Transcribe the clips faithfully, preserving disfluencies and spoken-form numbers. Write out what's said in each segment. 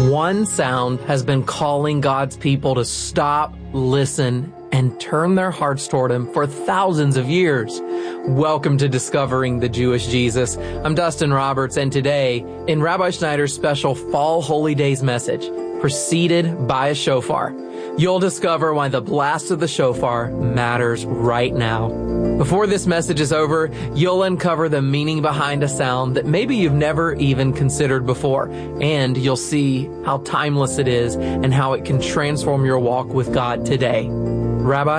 One sound has been calling God's people to stop, listen, and turn their hearts toward Him for thousands of years. Welcome to Discovering the Jewish Jesus. I'm Dustin Roberts, and today, in Rabbi Schneider's special Fall Holy Days message, preceded by a shofar, you'll discover why the blast of the shofar matters right now. Before this message is over, you'll uncover the meaning behind a sound that maybe you've never even considered before, and you'll see how timeless it is and how it can transform your walk with God today. Rabbi?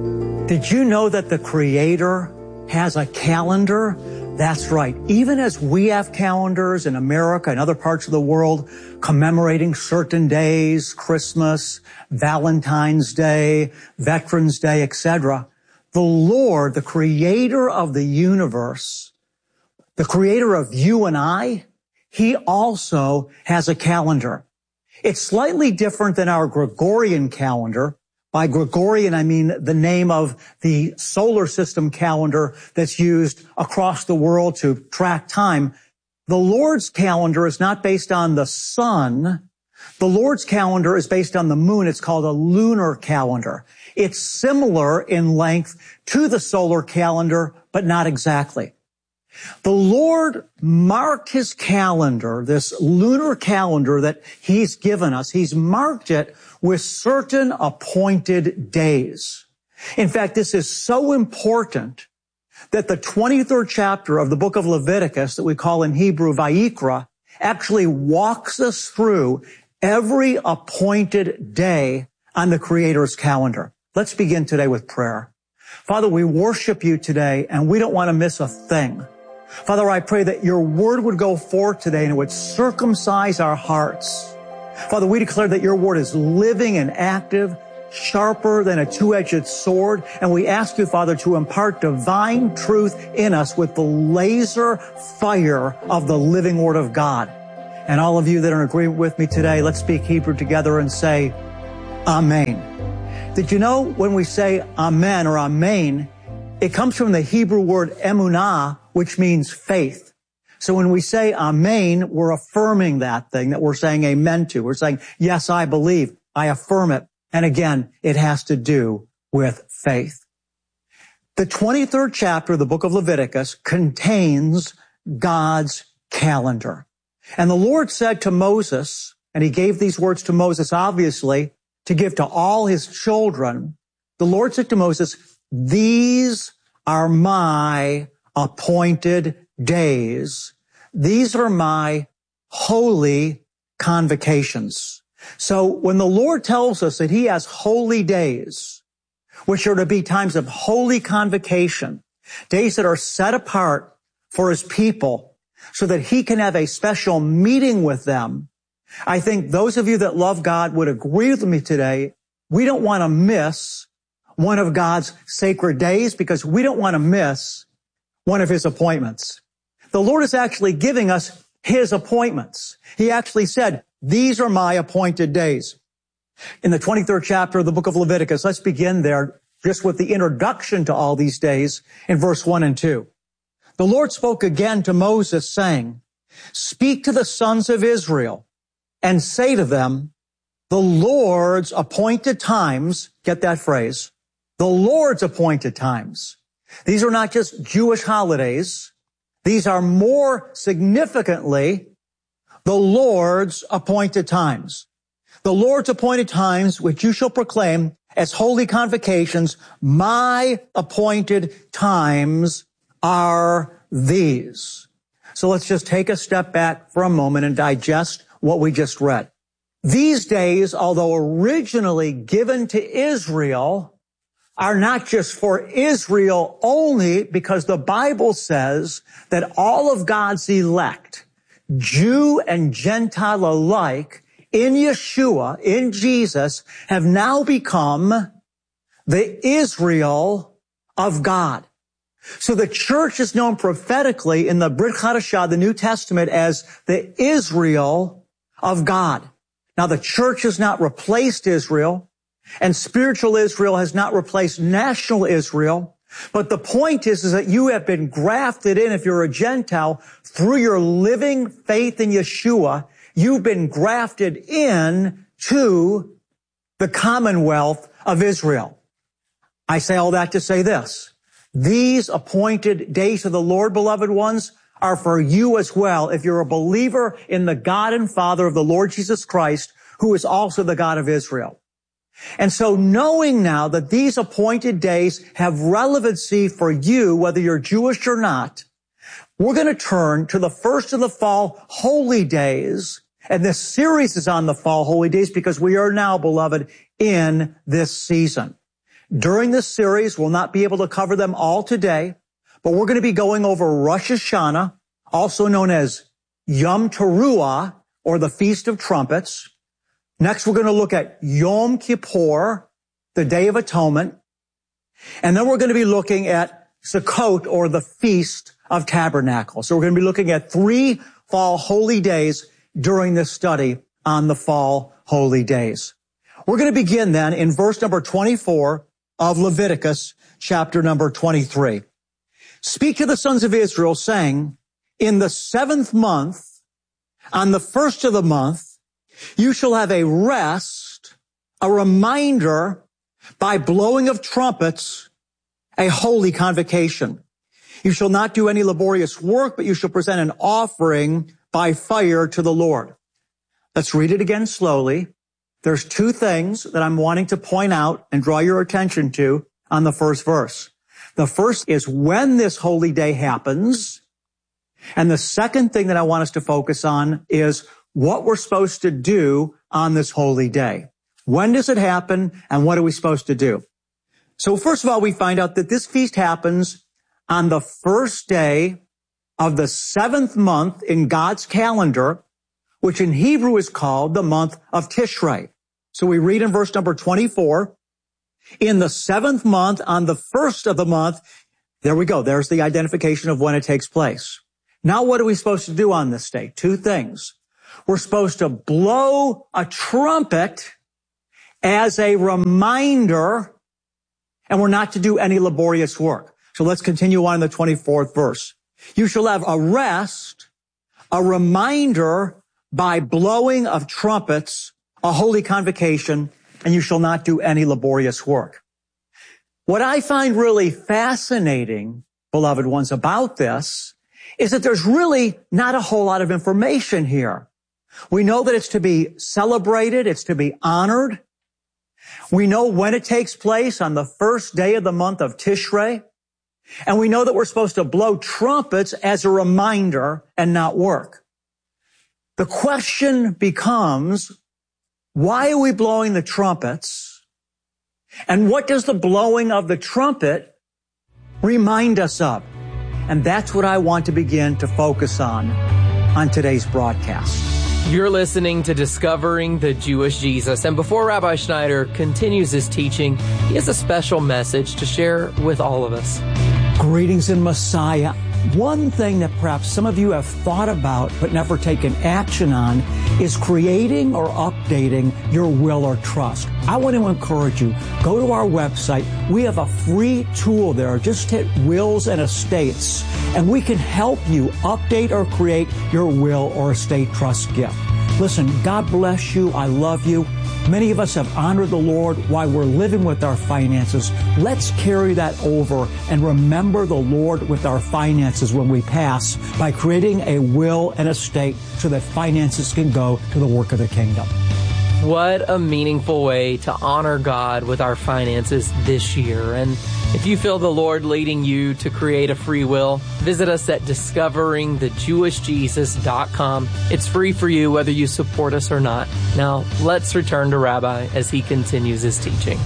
Did you know that the Creator has a calendar? That's right. Even as we have calendars in America and other parts of the world commemorating certain days, Christmas, Valentine's Day, Veterans Day, et cetera, the Lord, the Creator of the universe, the Creator of you and I, He also has a calendar. It's slightly different than our Gregorian calendar. By Gregorian, I mean the name of the solar system calendar that's used across the world to track time. The Lord's calendar is not based on the sun. The Lord's calendar is based on the moon. It's called a lunar calendar. It's similar in length to the solar calendar, but not exactly. The Lord marked His calendar, this lunar calendar that He's given us. He's marked it with certain appointed days. In fact, this is so important that the twenty-third chapter of the book of Leviticus, that we call in Hebrew Vayikra, actually walks us through every appointed day on the Creator's calendar. Let's begin today with prayer. Father, we worship You today, and we don't want to miss a thing. Father, I pray that Your word would go forth today and it would circumcise our hearts. Father, we declare that Your word is living and active, sharper than a two-edged sword, and we ask You, Father, to impart divine truth in us with the laser fire of the living word of God. And all of you that are in agreement with me today, let's speak Hebrew together and say, Amen. Did you know when we say Amen or Amen, it comes from the Hebrew word emunah, which means faith. So when we say Amen, we're affirming that thing that we're saying amen to. We're saying, yes, I believe. I affirm it. And again, it has to do with faith. The twenty-third chapter of the book of Leviticus contains God's calendar. And the Lord said to Moses, and He gave these words to Moses, obviously, to give to all His children. The Lord said to Moses, these are my appointed days. These are my holy convocations. So when the Lord tells us that He has holy days, which are to be times of holy convocation, days that are set apart for His people so that He can have a special meeting with them, I think those of you that love God would agree with me today. We don't want to miss one of God's sacred days because we don't want to miss one of His appointments. The Lord is actually giving us His appointments. He actually said, these are my appointed days. In the twenty-third chapter of the book of Leviticus, let's begin there just with the introduction to all these days in verse one and two. The Lord spoke again to Moses saying, speak to the sons of Israel and say to them, the Lord's appointed times, get that phrase, the Lord's appointed times. These are not just Jewish holidays. These are more significantly the Lord's appointed times. The Lord's appointed times, which you shall proclaim as holy convocations, my appointed times are these. So let's just take a step back for a moment and digest what we just read. These days, although originally given to Israel, are not just for Israel only, because the Bible says that all of God's elect, Jew and Gentile alike, in Yeshua, in Jesus, have now become the Israel of God. So the church is known prophetically in the Brit Hadashah, the New Testament, as the Israel of God. Now the church has not replaced Israel, and spiritual Israel has not replaced national Israel. But the point is, is that you have been grafted in, if you're a Gentile, through your living faith in Yeshua You've been grafted in to the commonwealth of Israel. I say all that to say this. These appointed days of the Lord, beloved ones, are for you as well if you're a believer in the God and Father of the Lord Jesus Christ, who is also the God of Israel. And so knowing now that these appointed days have relevancy for you, whether you're Jewish or not, we're going to turn to the first of the fall holy days. And this series is on the fall holy days because we are now, beloved, in this season. During this series, we'll not be able to cover them all today, but we're going to be going over Rosh Hashanah, also known as Yom Teruah, or the Feast of Trumpets. Next, we're going to look at Yom Kippur, the Day of Atonement. And then we're going to be looking at Sukkot, or the Feast of Tabernacles. So we're going to be looking at three fall holy days during this study on the fall holy days. We're going to begin then in verse number twenty-four of Leviticus chapter number twenty-three. Speak to the sons of Israel, saying, in the seventh month, on the first of the month, you shall have a rest, a reminder by blowing of trumpets, a holy convocation. You shall not do any laborious work, but you shall present an offering by fire to the Lord. Let's read it again slowly. There's two things that I'm wanting to point out and draw your attention to on the first verse. The first is when this holy day happens. And the second thing that I want us to focus on is what we're supposed to do on this holy day. When does it happen and what are we supposed to do? So first of all, we find out that this feast happens on the first day of the seventh month in God's calendar, which in Hebrew is called the month of Tishrei. So we read in verse number twenty-four, in the seventh month, on the first of the month, there we go. There's the identification of when it takes place. Now what are we supposed to do on this day? Two things. We're supposed to blow a trumpet as a reminder, and we're not to do any laborious work. So let's continue on in the twenty-fourth verse. You shall have a rest, a reminder by blowing of trumpets, a holy convocation, and you shall not do any laborious work. What I find really fascinating, beloved ones, about this is that there's really not a whole lot of information here. We know that it's to be celebrated, it's to be honored. We know when it takes place on the first day of the month of Tishrei. And we know that we're supposed to blow trumpets as a reminder and not work. The question becomes, why are we blowing the trumpets? And what does the blowing of the trumpet remind us of? And that's what I want to begin to focus on on today's broadcast. You're listening to Discovering the Jewish Jesus. And before Rabbi Schneider continues his teaching, he has a special message to share with all of us. Greetings in Messiah. One thing that perhaps some of you have thought about but never taken action on is creating or updating your will or trust. I want to encourage you, go to our website. We have a free tool there. Just hit Wills and Estates, and we can help you update or create your will or estate trust gift. Listen, God bless you. I love you. Many of us have honored the Lord while we're living with our finances. Let's carry that over and remember the Lord with our finances when we pass by creating a will and estate so that finances can go to the work of the kingdom. What a meaningful way to honor God with our finances this year. And if you feel the Lord leading you to create a free will, visit us at discovering the jewish jesus dot com. It's free for you whether you support us or not. Now, let's return to Rabbi as he continues his teaching.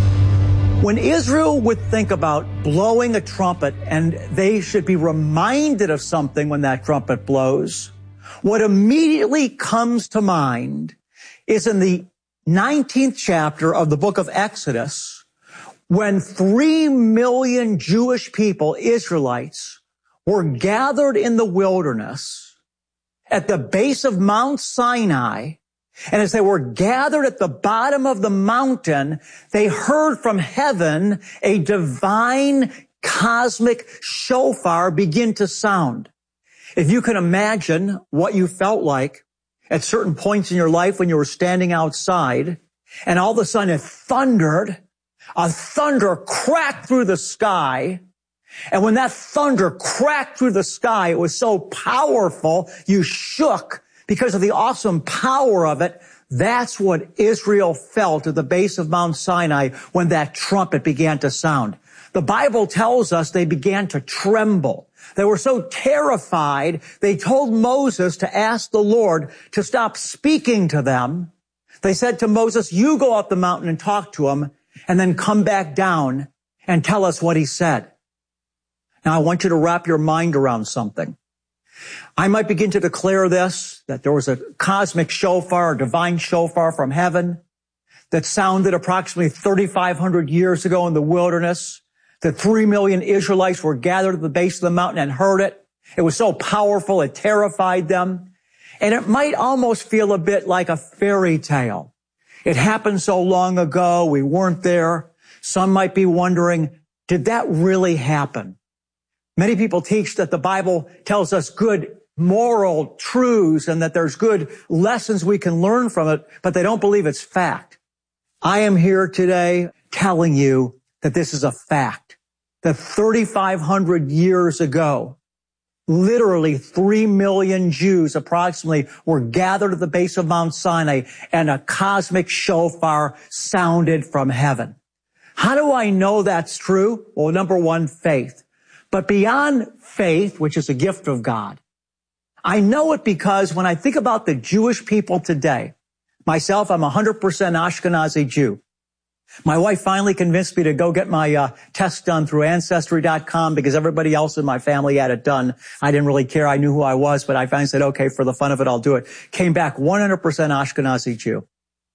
When Israel would think about blowing a trumpet, and they should be reminded of something when that trumpet blows, what immediately comes to mind is in the nineteenth chapter of the book of Exodus, when three million Jewish people, Israelites, were gathered in the wilderness at the base of Mount Sinai. And as they were gathered at the bottom of the mountain, they heard from heaven a divine cosmic shofar begin to sound. If you can imagine what you felt like at certain points in your life when you were standing outside, and all of a sudden it thundered, a thunder cracked through the sky, and when that thunder cracked through the sky, it was so powerful, you shook because of the awesome power of it. That's what Israel felt at the base of Mount Sinai when that trumpet began to sound. The Bible tells us they began to tremble. They were so terrified, they told Moses to ask the Lord to stop speaking to them. They said to Moses, you go up the mountain and talk to him, and then come back down and tell us what he said. Now, I want you to wrap your mind around something. I might begin to declare this, that there was a cosmic shofar, a divine shofar from heaven that sounded approximately thirty-five hundred years ago in the wilderness. The three million Israelites were gathered at the base of the mountain and heard it. It was so powerful, it terrified them. And it might almost feel a bit like a fairy tale. It happened so long ago, we weren't there. Some might be wondering, did that really happen? Many people teach that the Bible tells us good moral truths and that there's good lessons we can learn from it, but they don't believe it's fact. I am here today telling you that this is a fact. That thirty-five hundred years ago, literally three million Jews approximately were gathered at the base of Mount Sinai and a cosmic shofar sounded from heaven. How do I know that's true? Well, number one, faith. But beyond faith, which is a gift of God, I know it because when I think about the Jewish people today, myself, I'm a one hundred percent Ashkenazi Jew. My wife finally convinced me to go get my uh, test done through Ancestry dot com because everybody else in my family had it done. I didn't really care. I knew who I was, but I finally said, okay, for the fun of it, I'll do it. Came back one hundred percent Ashkenazi Jew.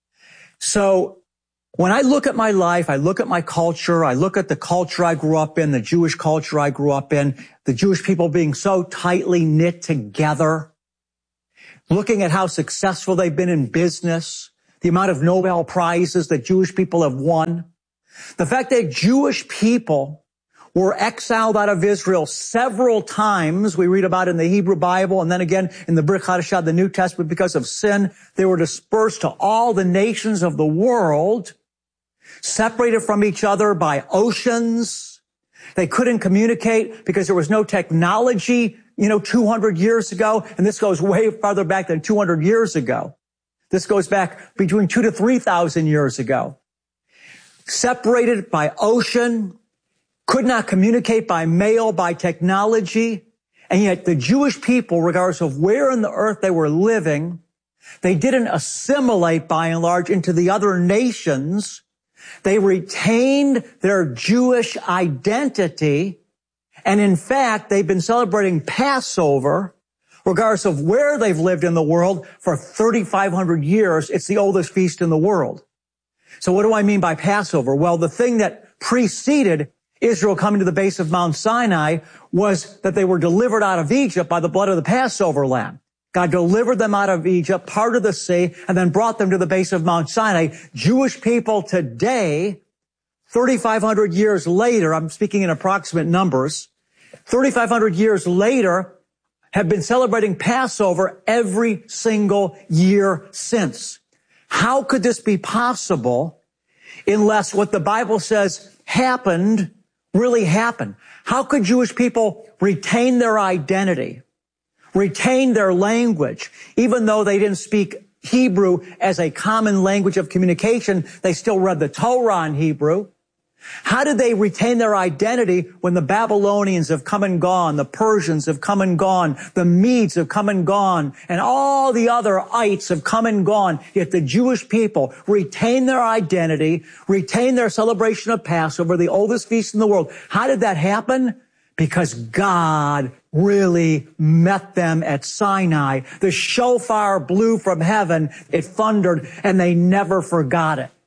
So when I look at my life, I look at my culture, I look at the culture I grew up in, the Jewish culture I grew up in, the Jewish people being so tightly knit together, looking at how successful they've been in business, the amount of Nobel Prizes that Jewish people have won, the fact that Jewish people were exiled out of Israel several times, we read about in the Hebrew Bible, and then again in the Brit Hadashah, the New Testament, because of sin, they were dispersed to all the nations of the world, separated from each other by oceans. They couldn't communicate because there was no technology, you know, two hundred years ago, and this goes way farther back than two hundred years ago. This goes back between two to three thousand years ago. Separated by ocean, could not communicate by mail, by technology, and yet the Jewish people, regardless of where in the earth they were living, they didn't assimilate by and large into the other nations. They retained their Jewish identity, and in fact, they've been celebrating Passover regardless of where they've lived in the world for thirty-five hundred years. It's the oldest feast in the world. So what do I mean by Passover? Well, the thing that preceded Israel coming to the base of Mount Sinai was that they were delivered out of Egypt by the blood of the Passover lamb. God delivered them out of Egypt, parted the sea, and then brought them to the base of Mount Sinai. Jewish people today, thirty-five hundred years later, I'm speaking in approximate numbers, thirty-five hundred years later, have been celebrating Passover every single year since. How could this be possible unless what the Bible says happened really happened? How could Jewish people retain their identity, retain their language, even though they didn't speak Hebrew as a common language of communication? They still read the Torah in Hebrew. How did they retain their identity when the Babylonians have come and gone, the Persians have come and gone, the Medes have come and gone, and all the other ites have come and gone, yet the Jewish people retain their identity, retain their celebration of Passover, the oldest feast in the world? How did that happen? Because God really met them at Sinai. The shofar blew from heaven, it thundered, and they never forgot it.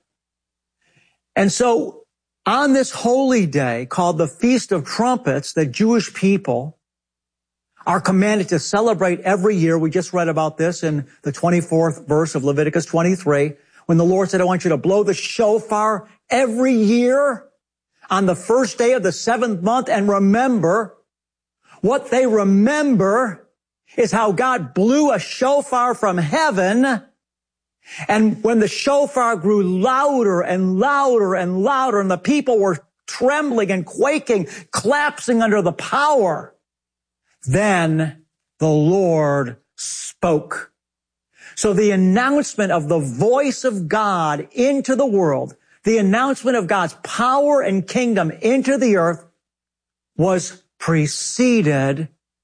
And so, on this holy day called the Feast of Trumpets, the Jewish people are commanded to celebrate every year. We just read about this in the twenty-fourth verse of Leviticus twenty-three, when the Lord said, I want you to blow the shofar every year on the first day of the seventh month. And remember, what they remember is how God blew a shofar from heaven. And when the shofar grew louder and louder and louder, and the people were trembling and quaking, collapsing under the power, then the Lord spoke. So the announcement of the voice of God into the world, the announcement of God's power and kingdom into the earth, was preceded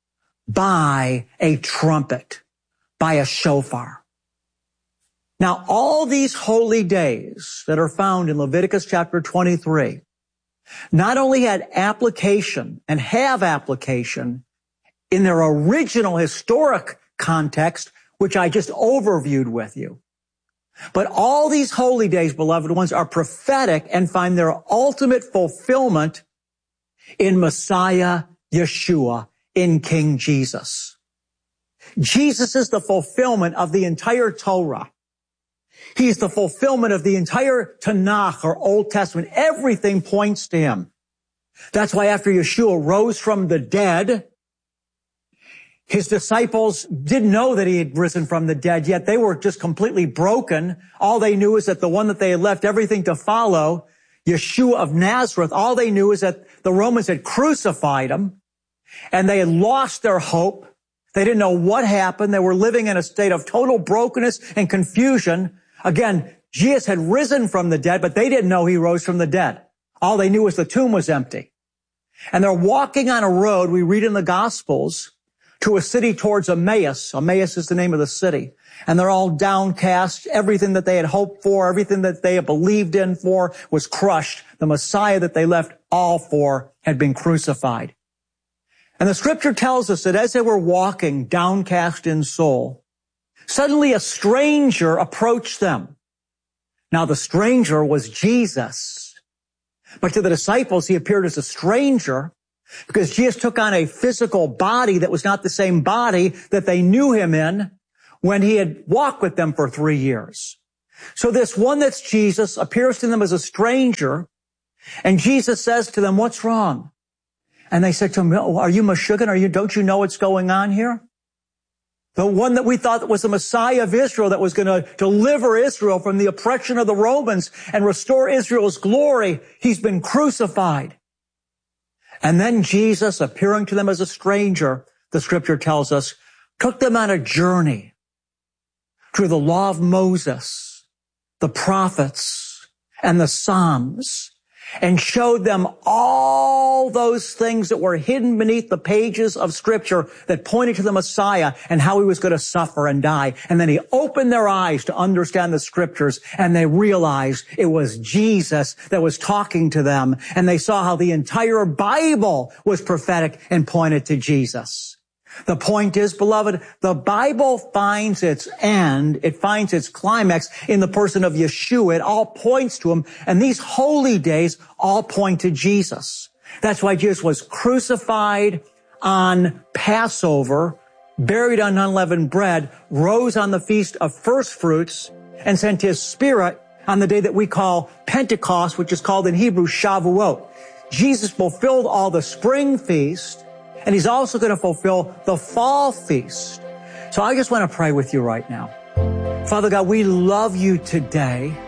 by a trumpet, by a shofar. Now, all these holy days that are found in Leviticus chapter twenty-three not only had application and have application in their original historic context, which I just overviewed with you, but all these holy days, beloved ones, are prophetic and find their ultimate fulfillment in Messiah Yeshua, in King Jesus. Jesus is the fulfillment of the entire Torah. He's the fulfillment of the entire Tanakh, or Old Testament. Everything points to him. That's why after Yeshua rose from the dead, his disciples didn't know that he had risen from the dead, yet they were just completely broken. All they knew is that the one that they had left everything to follow, Yeshua of Nazareth, all they knew is that the Romans had crucified him, and they had lost their hope. They didn't know what happened. They were living in a state of total brokenness and confusion. Again, Jesus had risen from the dead, but they didn't know he rose from the dead. All they knew was the tomb was empty. And they're walking on a road, we read in the Gospels, to a city towards Emmaus. Emmaus is the name of the city. And they're all downcast. Everything that they had hoped for, everything that they had believed in for was crushed. The Messiah that they left all for had been crucified. And the scripture tells us that as they were walking downcast in soul, suddenly a stranger approached them. Now the stranger was Jesus. But to the disciples, he appeared as a stranger because Jesus took on a physical body that was not the same body that they knew him in when he had walked with them for three years. So this one that's Jesus appears to them as a stranger, and Jesus says to them, "What's wrong?" And they said to him, "Are you Meshuggah? Are you, don't you know what's going on here? The one that we thought was the Messiah of Israel, that was going to deliver Israel from the oppression of the Romans and restore Israel's glory, he's been crucified." And then Jesus, appearing to them as a stranger, the scripture tells us, took them on a journey through the law of Moses, the prophets, and the Psalms, and showed them all those things that were hidden beneath the pages of Scripture that pointed to the Messiah and how he was going to suffer and die. And then he opened their eyes to understand the Scriptures, and they realized it was Jesus that was talking to them, and they saw how the entire Bible was prophetic and pointed to Jesus. The point is, beloved, the Bible finds its end, it finds its climax in the person of Yeshua. It all points to him, and these holy days all point to Jesus. That's why Jesus was crucified on Passover, buried on unleavened bread, rose on the Feast of First Fruits, and sent his Spirit on the day that we call Pentecost, which is called in Hebrew Shavuot. Jesus fulfilled all the spring feast, and he's also going to fulfill the fall feast. So I just want to pray with you right now. Father God, we love you today.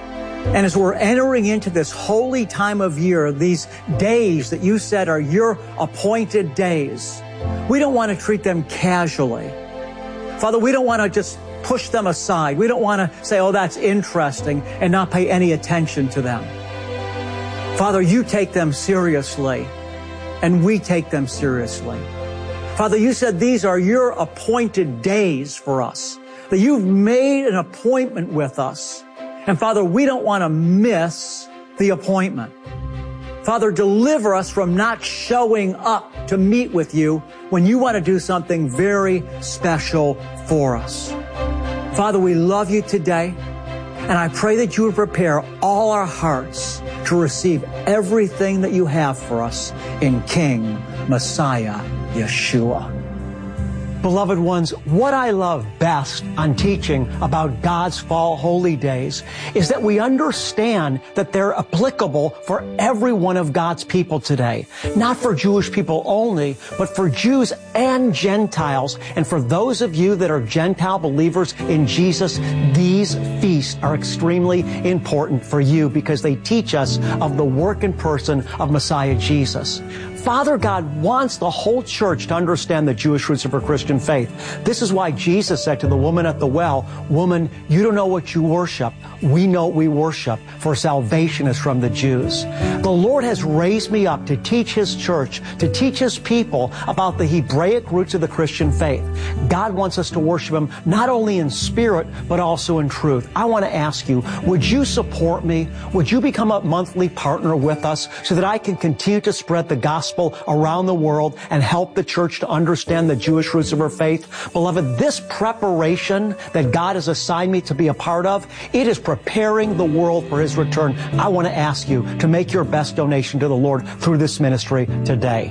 And as we're entering into this holy time of year, these days that you said are your appointed days, we don't want to treat them casually. Father, we don't want to just push them aside. We don't want to say, "Oh, that's interesting," and not pay any attention to them. Father, you take them seriously, and we take them seriously. Father, you said these are your appointed days for us, that you've made an appointment with us. And Father, we don't want to miss the appointment. Father, deliver us from not showing up to meet with you when you want to do something very special for us. Father, we love you today, and I pray that you would prepare all our hearts to receive everything that you have for us in King Messiah Yeshua. Beloved ones, what I love best on teaching about God's fall holy days is that we understand that they're applicable for every one of God's people today. Not for Jewish people only, but for Jews and Gentiles. And for those of you that are Gentile believers in Jesus, these feasts are extremely important for you because they teach us of the work and person of Messiah Jesus. Father God wants the whole church to understand the Jewish roots of her Christian faith. This is why Jesus said to the woman at the well, "Woman, you don't know what you worship. We know what we worship, for salvation is from the Jews." The Lord has raised me up to teach His church, to teach His people about the Hebraic roots of the Christian faith. God wants us to worship Him not only in spirit, but also in truth. I want to ask you, would you support me? Would you become a monthly partner with us so that I can continue to spread the gospel around the world and help the church to understand the Jewish roots of her faith? Beloved, this preparation that God has assigned me to be a part of, it is preparing the world for His return. I want to ask you to make your best donation to the Lord through this ministry today.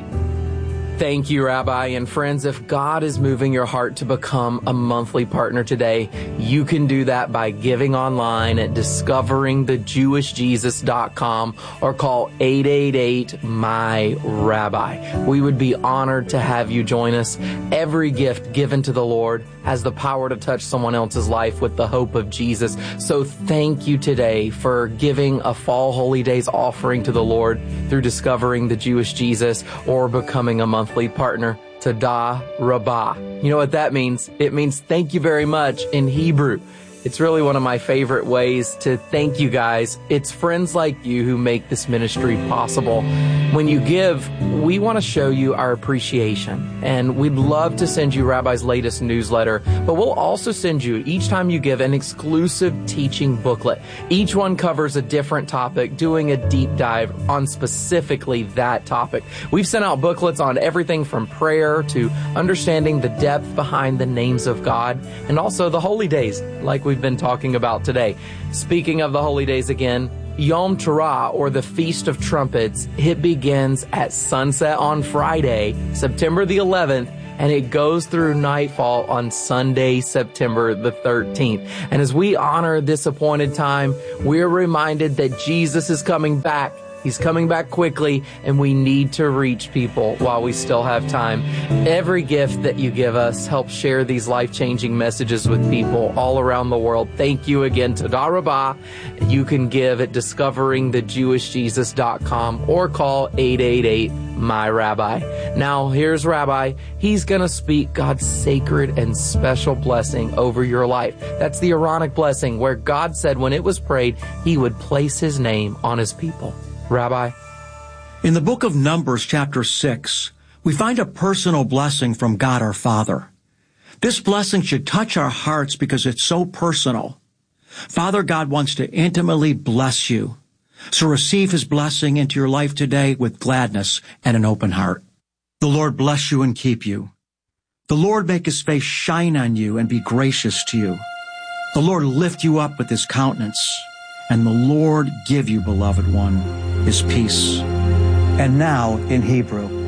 Thank you, Rabbi. And friends, if God is moving your heart to become a monthly partner today, you can do that by giving online at discovering the jewish jesus dot com or call eight eight eight, M Y, Rabbi. We would be honored to have you join us. Every gift given to the Lord has the power to touch someone else's life with the hope of Jesus. So thank you today for giving a Fall Holy Days offering to the Lord through discovering the Jewish Jesus or becoming a monthly partner. Todah Rabbah. You know what that means? It means thank you very much in Hebrew. It's really one of my favorite ways to thank you guys. It's friends like you who make this ministry possible. When you give, we want to show you our appreciation, and we'd love to send you Rabbi's latest newsletter, but we'll also send you, each time you give, an exclusive teaching booklet. Each one covers a different topic, doing a deep dive on specifically that topic. We've sent out booklets on everything from prayer to understanding the depth behind the names of God, and also the holy days, like we've been talking about today. Speaking of the holy days again, Yom Teruah, or the Feast of Trumpets, it begins at sunset on Friday, September the eleventh, and it goes through nightfall on Sunday, September the thirteenth. And as we honor this appointed time, we're reminded that Jesus is coming back. He's coming back quickly, and we need to reach people while we still have time. Every gift that you give us helps share these life-changing messages with people all around the world. Thank you again. Todah Rabbah. You can give at discovering the jewish jesus dot com or call eight eight eight, M Y, Rabbi. Now, here's Rabbi. He's going to speak God's sacred and special blessing over your life. That's the Aaronic blessing, where God said when it was prayed, He would place His name on His people. Rabbi? In the book of Numbers, chapter six, we find a personal blessing from God our Father. This blessing should touch our hearts because it's so personal. Father God wants to intimately bless you. So receive His blessing into your life today with gladness and an open heart. The Lord bless you and keep you. The Lord make His face shine on you and be gracious to you. The Lord lift you up with His countenance. And the Lord give you, beloved one, His peace. And now in Hebrew.